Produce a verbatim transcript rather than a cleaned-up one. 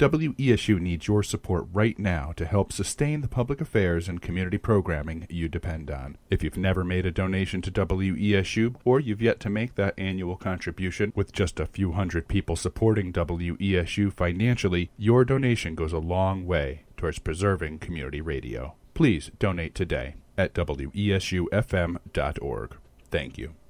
W E S U needs your support right now to help sustain the public affairs and community programming you depend on. If you've never made a donation to W E S U, or you've yet to make that annual contribution, with just a few hundred people supporting W E S U financially, your donation goes a long way towards preserving community radio. Please donate today at W E S U F M dot org. Thank you.